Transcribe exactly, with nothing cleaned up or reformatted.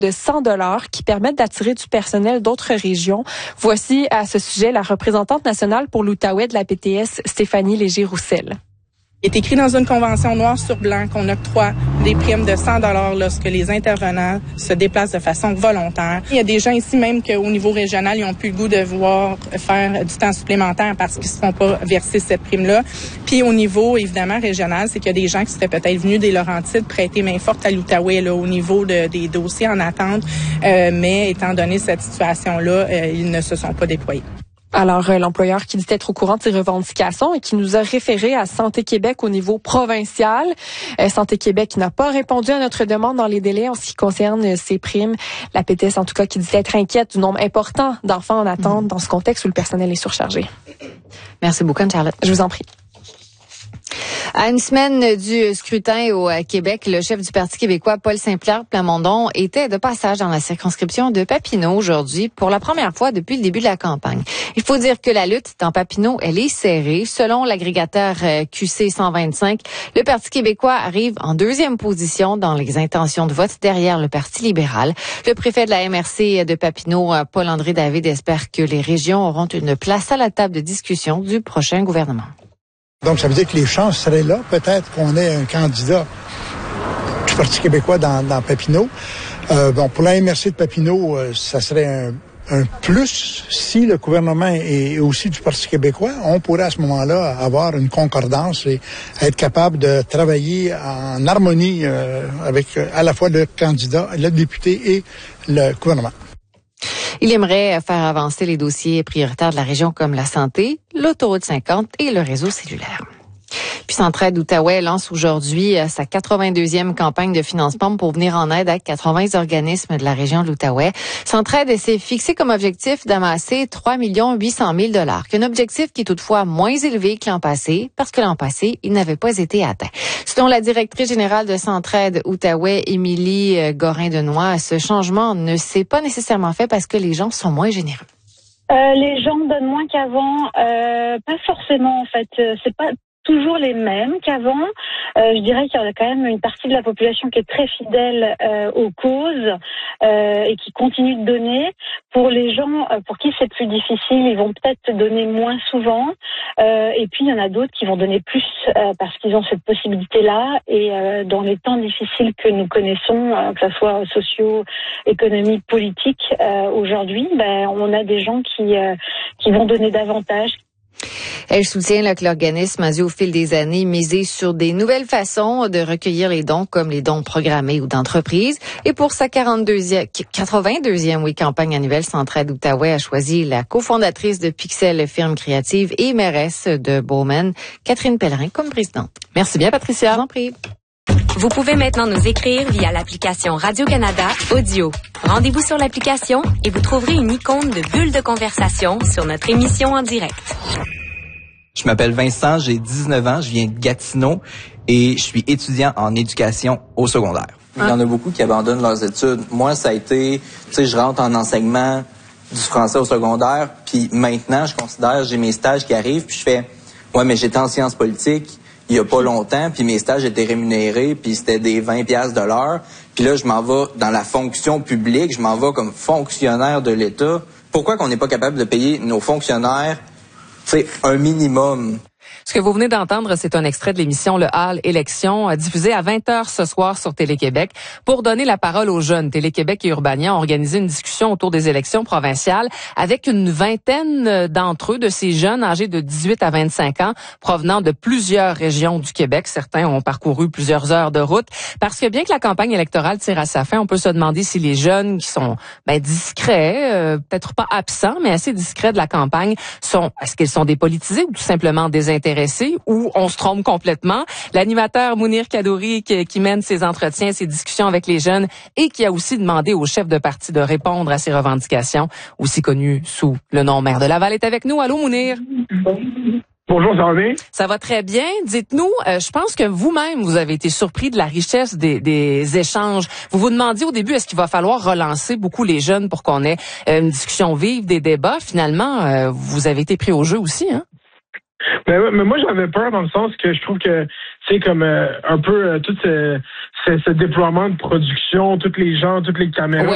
de cent dollars qui permettent d'attirer du personnel d'autres régions. Voici à ce sujet la représentante nationale pour l'Outaouais de la P T S, Stéphanie Léger-Roussel. Il est écrit dans une convention noir sur blanc qu'on octroie des primes de cent dollars lorsque les intervenants se déplacent de façon volontaire. Il y a des gens ici même qu'au niveau régional, ils ont plus le goût de vouloir faire du temps supplémentaire parce qu'ils ne se font pas verser cette prime-là. Puis au niveau, évidemment, régional, c'est qu'il y a des gens qui seraient peut-être venus des Laurentides prêter main forte à l'Outaouais là, au niveau de, des dossiers en attente. Euh, mais étant donné cette situation-là, euh, ils ne se sont pas déployés. Alors, euh, l'employeur qui dit être au courant de ses revendications et qui nous a référé à Santé Québec au niveau provincial. Euh, Santé Québec qui n'a pas répondu à notre demande dans les délais en ce qui concerne euh, ces primes. La P T S, en tout cas, qui dit être inquiète du nombre important d'enfants en attente mmh. dans ce contexte où le personnel est surchargé. Merci beaucoup, Charlotte. Je vous en prie. À une semaine du scrutin au Québec, le chef du Parti québécois, Paul Saint-Pierre Plamondon, était de passage dans la circonscription de Papineau aujourd'hui pour la première fois depuis le début de la campagne. Il faut dire que la lutte dans Papineau, elle est serrée. Selon l'agrégateur Q C cent vingt-cinq, le Parti québécois arrive en deuxième position dans les intentions de vote derrière le Parti libéral. Le préfet de la M R C de Papineau, Paul-André David, espère que les régions auront une place à la table de discussion du prochain gouvernement. Donc, ça veut dire que les chances seraient là, peut-être qu'on ait un candidat du Parti québécois dans, dans Papineau. Euh, bon, pour la M R C de Papineau, euh, ça serait un, un plus si le gouvernement est aussi du Parti québécois. On pourrait à ce moment-là avoir une concordance et être capable de travailler en harmonie euh, avec euh, à la fois le candidat, le député et le gouvernement. Il aimerait faire avancer les dossiers prioritaires de la région comme la santé, l'autoroute cinquante et le réseau cellulaire. Puis Centraide Outaouais lance aujourd'hui sa quatre-vingt-deuxième campagne de financement pour venir en aide à quatre-vingts organismes de la région de l'Outaouais. Centraide s'est fixé comme objectif d'amasser trois millions huit cent mille dollars, un objectif qui est toutefois moins élevé que l'an passé, parce que l'an passé, il n'avait pas été atteint. Selon la directrice générale de Centraide Outaouais, Émilie Gorin-Denoy, ce changement ne s'est pas nécessairement fait parce que les gens sont moins généreux. Euh, les gens donnent moins qu'avant, euh, pas forcément en fait. C'est pas toujours les mêmes qu'avant. Euh, je dirais qu'il y a quand même une partie de la population qui est très fidèle euh, aux causes euh, et qui continue de donner. Pour les gens euh, pour qui c'est plus difficile, ils vont peut-être donner moins souvent. Euh, et puis il y en a d'autres qui vont donner plus euh, parce qu'ils ont cette possibilité-là. Et euh, dans les temps difficiles que nous connaissons, euh, que ce soit sociaux, économiques, politiques, euh, aujourd'hui, ben, on a des gens qui euh, qui vont donner davantage. Elle soutient là, que l'organisme a dû au fil des années miser sur des nouvelles façons de recueillir les dons, comme les dons programmés ou d'entreprise. Et pour sa quarante-deuxième, quatre-vingt-deuxième oui, campagne annuelle, Centraide Outaouais a choisi la cofondatrice de Pixel Firme Créative et mairesse de Bowman, Catherine Pellerin, comme présidente. Merci bien, Patricia. Je vous en prie. Vous pouvez maintenant nous écrire via l'application Radio-Canada Audio. Rendez-vous sur l'application et vous trouverez une icône de bulle de conversation sur notre émission en direct. Je m'appelle Vincent, j'ai dix-neuf ans, je viens de Gatineau et je suis étudiant en éducation au secondaire. Il y en a beaucoup qui abandonnent leurs études. Moi, ça a été, tu sais, je rentre en enseignement du français au secondaire, puis maintenant, je considère, j'ai mes stages qui arrivent, puis je fais, ouais, mais j'étais en sciences politiques il y a pas longtemps, puis mes stages étaient rémunérés, puis c'était des vingt piastres de l'heure. Puis là, je m'en vais dans la fonction publique, je m'en vais comme fonctionnaire de l'État. Pourquoi qu'on n'est pas capable de payer nos fonctionnaires, tu sais, un minimum? Ce que vous venez d'entendre, c'est un extrait de l'émission Le Hall Élections, diffusée à vingt heures ce soir sur Télé-Québec. Pour donner la parole aux jeunes, Télé-Québec et Urbania ont organisé une discussion autour des élections provinciales avec une vingtaine d'entre eux, de ces jeunes âgés de dix-huit à vingt-cinq ans, provenant de plusieurs régions du Québec. Certains ont parcouru plusieurs heures de route. Parce que bien que la campagne électorale tire à sa fin, on peut se demander si les jeunes qui sont ben, discrets, euh, peut-être pas absents, mais assez discrets de la campagne, sont, est-ce qu'ils sont dépolitisés ou tout simplement désintéressés? Ou on se trompe complètement. L'animateur Mounir Kadouri qui, qui mène ses entretiens, ses discussions avec les jeunes et qui a aussi demandé au chef de parti de répondre à ses revendications, aussi connu sous le nom maire de Laval, est avec nous. Allô Mounir? Bonjour, ça va bien? Ça va très bien. Dites-nous, euh, je pense que vous-même, vous avez été surpris de la richesse des, des échanges. Vous vous demandiez au début, est-ce qu'il va falloir relancer beaucoup les jeunes pour qu'on ait euh, une discussion vive, des débats? Finalement, euh, vous avez été pris au jeu aussi, hein? Ben, mais moi, j'avais peur dans le sens que je trouve que c'est comme euh, un peu euh, tout ce, ce, ce déploiement de production, tous les gens, toutes les caméras. Oui.